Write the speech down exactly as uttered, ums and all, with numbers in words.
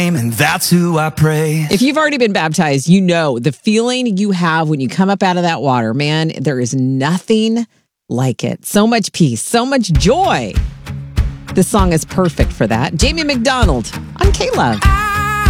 And that's who I pray. If you've already been baptized, you know the feeling you have when you come up out of that water. Man, there is nothing like it. So much peace, so much joy. This song is perfect for that. Jamie McDonald on K-Love.